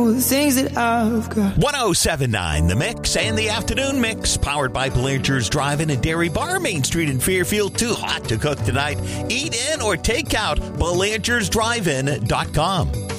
The things that I've got. 107.9 The Mix and the Afternoon Mix, powered by Blanchard's Drive-In and Dairy Bar, Main Street in Fairfield. Too hot to cook tonight. Eat in or take out. Blanchard'sDriveIn.com.